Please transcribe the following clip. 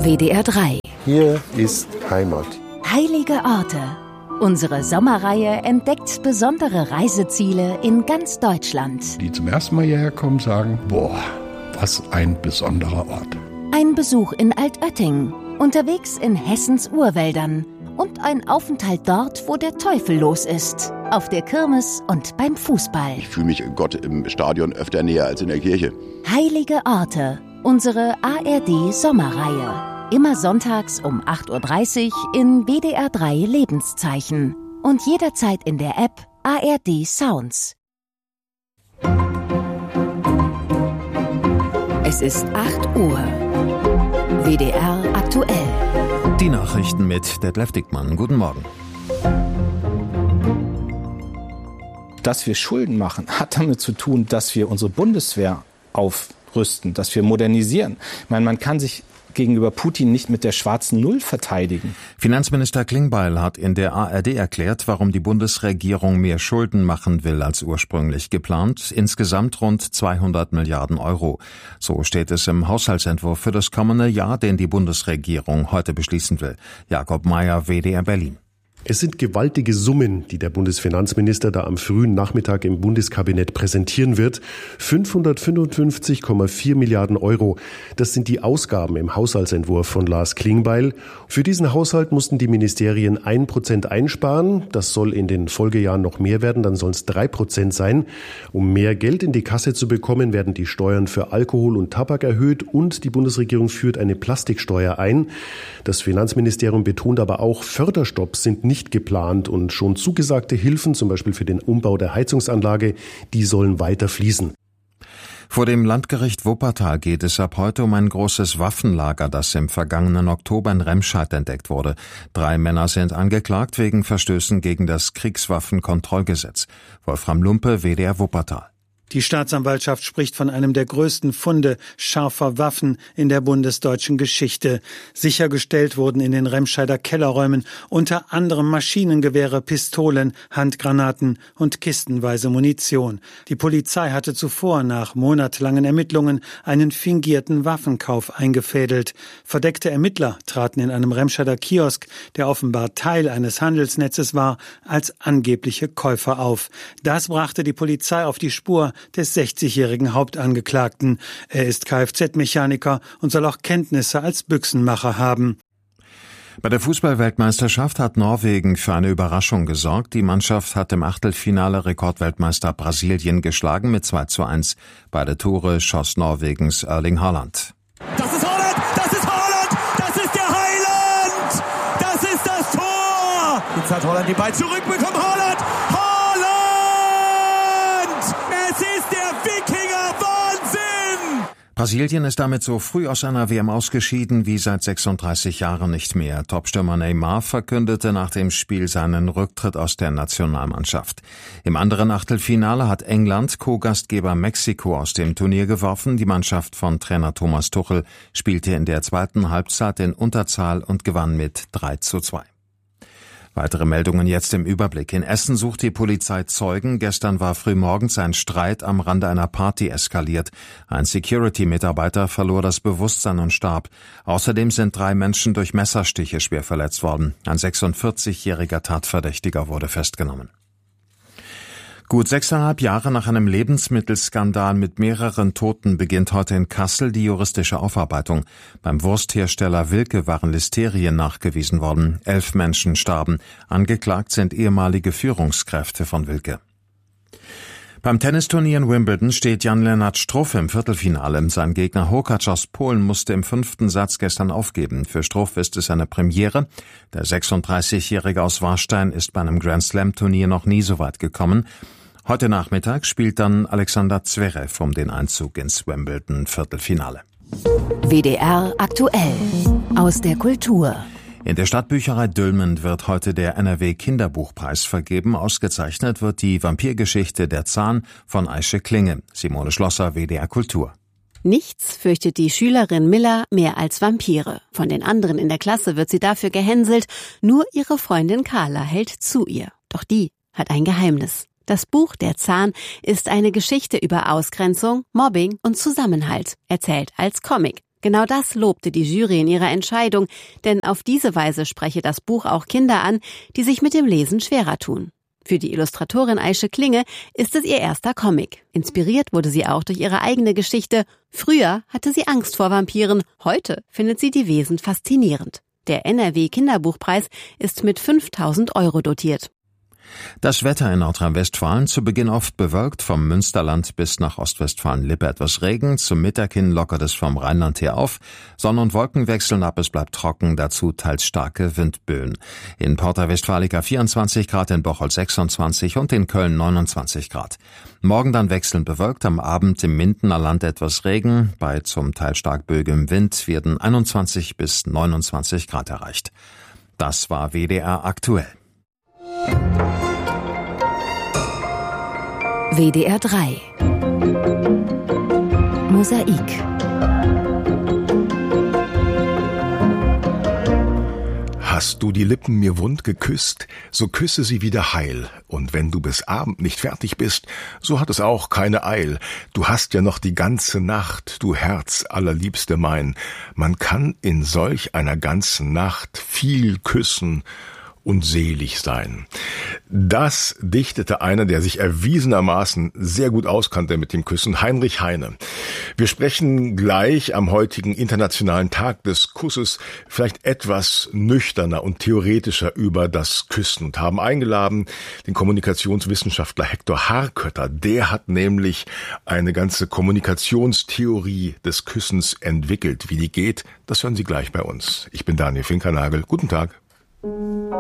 WDR 3. Hier ist Heimat. Heilige Orte. Unsere Sommerreihe entdeckt besondere Reiseziele in ganz Deutschland. Die zum ersten Mal hierher kommen, sagen, boah, was ein besonderer Ort. Ein Besuch in Altötting, unterwegs in Hessens Urwäldern und ein Aufenthalt dort, wo der Teufel los ist. Auf der Kirmes und beim Fußball. Ich fühle mich Gott im Stadion öfter näher als in der Kirche. Heilige Orte. Unsere ARD-Sommerreihe. Immer sonntags um 8.30 Uhr in WDR 3 Lebenszeichen. Und jederzeit in der App ARD Sounds. Es ist 8 Uhr. WDR aktuell. Die Nachrichten mit Detlef Dickmann. Guten Morgen. Dass wir Schulden machen, hat damit zu tun, dass wir unsere Bundeswehr aufrüsten, dass wir modernisieren. Ich meine, man kann sich gegenüber Putin nicht mit der schwarzen Null verteidigen. Finanzminister Klingbeil hat in der ARD erklärt, warum die Bundesregierung mehr Schulden machen will als ursprünglich geplant. Insgesamt rund 200 Milliarden Euro. So steht es im Haushaltsentwurf für das kommende Jahr, den die Bundesregierung heute beschließen will. Jakob Mayer, WDR Berlin. Es sind gewaltige Summen, die der Bundesfinanzminister da am frühen Nachmittag im Bundeskabinett präsentieren wird. 555,4 Milliarden Euro. Das sind die Ausgaben im Haushaltsentwurf von Lars Klingbeil. Für diesen Haushalt mussten die Ministerien 1% einsparen. Das soll in den Folgejahren noch mehr werden, dann sollen es 3% sein. Um mehr Geld in die Kasse zu bekommen, werden die Steuern für Alkohol und Tabak erhöht und die Bundesregierung führt eine Plastiksteuer ein. Das Finanzministerium betont aber auch, Förderstopps sind nicht geplant und schon zugesagte Hilfen, zum Beispiel für den Umbau der Heizungsanlage, die sollen weiter fließen. Vor dem Landgericht Wuppertal geht es ab heute um ein großes Waffenlager, das im vergangenen Oktober in Remscheid entdeckt wurde. 3 Männer sind angeklagt wegen Verstößen gegen das Kriegswaffenkontrollgesetz. Wolfram Lumpe, WDR Wuppertal. Die Staatsanwaltschaft spricht von einem der größten Funde scharfer Waffen in der bundesdeutschen Geschichte. Sichergestellt wurden in den Remscheider Kellerräumen unter anderem Maschinengewehre, Pistolen, Handgranaten und kistenweise Munition. Die Polizei hatte zuvor nach monatelangen Ermittlungen einen fingierten Waffenkauf eingefädelt. Verdeckte Ermittler traten in einem Remscheider Kiosk, der offenbar Teil eines Handelsnetzes war, als angebliche Käufer auf. Das brachte die Polizei auf die Spur des 60-jährigen Hauptangeklagten. Er ist Kfz-Mechaniker und soll auch Kenntnisse als Büchsenmacher haben. Bei der Fußball-Weltmeisterschaft hat Norwegen für eine Überraschung gesorgt. Die Mannschaft hat im Achtelfinale Rekordweltmeister Brasilien geschlagen mit 2:1. Beide Tore schoss Norwegens Erling Haaland. Das ist Haaland! Das ist Haaland! Das ist der Heiland! Das ist das Tor! Jetzt hat Haaland den Ball zurückbekommen. Haaland! Es ist der Wikinger-Wahnsinn! Brasilien ist damit so früh aus einer WM ausgeschieden wie seit 36 Jahren nicht mehr. Topstürmer Neymar verkündete nach dem Spiel seinen Rücktritt aus der Nationalmannschaft. Im anderen Achtelfinale hat England Co-Gastgeber Mexiko aus dem Turnier geworfen. Die Mannschaft von Trainer Thomas Tuchel spielte in der zweiten Halbzeit in Unterzahl und gewann mit 3:2. Weitere Meldungen jetzt im Überblick. In Essen sucht die Polizei Zeugen. Gestern war frühmorgens ein Streit am Rande einer Party eskaliert. Ein Security-Mitarbeiter verlor das Bewusstsein und starb. Außerdem sind 3 Menschen durch Messerstiche schwer verletzt worden. Ein 46-jähriger Tatverdächtiger wurde festgenommen. Gut 6,5 Jahre nach einem Lebensmittelskandal mit mehreren Toten beginnt heute in Kassel die juristische Aufarbeitung. Beim Wursthersteller Wilke waren Listerien nachgewiesen worden. 11 Menschen starben. Angeklagt sind ehemalige Führungskräfte von Wilke. Beim Tennisturnier in Wimbledon steht Jan-Lennart Struff im Viertelfinale. Sein Gegner Hurkacz aus Polen musste im 5. Satz gestern aufgeben. Für Struff ist es eine Premiere. Der 36-Jährige aus Warstein ist bei einem Grand-Slam-Turnier noch nie so weit gekommen. Heute Nachmittag spielt dann Alexander Zverev um den Einzug ins Wimbledon-Viertelfinale. WDR aktuell. Aus der Kultur. In der Stadtbücherei Dülmen wird heute der NRW-Kinderbuchpreis vergeben. Ausgezeichnet wird die Vampirgeschichte Der Zahn von Aische Klinge. Simone Schlosser, WDR Kultur. Nichts fürchtet die Schülerin Milla mehr als Vampire. Von den anderen in der Klasse wird sie dafür gehänselt. Nur ihre Freundin Carla hält zu ihr. Doch die hat ein Geheimnis. Das Buch Der Zahn ist eine Geschichte über Ausgrenzung, Mobbing und Zusammenhalt, erzählt als Comic. Genau das lobte die Jury in ihrer Entscheidung, denn auf diese Weise spreche das Buch auch Kinder an, die sich mit dem Lesen schwerer tun. Für die Illustratorin Aische Klinge ist es ihr erster Comic. Inspiriert wurde sie auch durch ihre eigene Geschichte. Früher hatte sie Angst vor Vampiren, heute findet sie die Wesen faszinierend. Der NRW-Kinderbuchpreis ist mit 5.000 € dotiert. Das Wetter in Nordrhein-Westfalen zu Beginn oft bewölkt, vom Münsterland bis nach Ostwestfalen-Lippe etwas Regen, zum Mittag hin lockert es vom Rheinland her auf, Sonne und Wolken wechseln ab, es bleibt trocken, dazu teils starke Windböen. In Porta Westfalica 24 Grad, in Bocholt 26 und in Köln 29 Grad. Morgen dann wechselnd bewölkt, am Abend im Mindener Land etwas Regen, bei zum Teil stark böigem Wind werden 21 bis 29 Grad erreicht. Das war WDR aktuell. WDR 3 Mosaik. Hast du die Lippen mir wund geküsst, so küsse sie wieder heil. Und wenn du bis Abend nicht fertig bist, so hat es auch keine Eil. Du hast ja noch die ganze Nacht, du Herz allerliebste mein. Man kann in solch einer ganzen Nacht viel küssen und selig sein. Das dichtete einer, der sich erwiesenermaßen sehr gut auskannte mit dem Küssen, Heinrich Heine. Wir sprechen gleich am heutigen Internationalen Tag des Kusses vielleicht etwas nüchterner und theoretischer über das Küssen und haben eingeladen den Kommunikationswissenschaftler Hector Harkötter. Der hat nämlich eine ganze Kommunikationstheorie des Küssens entwickelt. Wie die geht, das hören Sie gleich bei uns. Ich bin Daniel Finkernagel. Guten Tag.